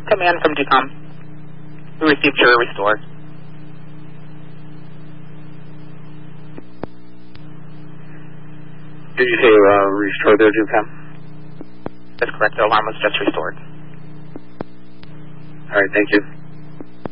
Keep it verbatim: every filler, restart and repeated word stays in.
Command from D COM. We received your restore. Did you say uh, restore there, D COM? That's correct. The alarm was just restored. All right, thank you.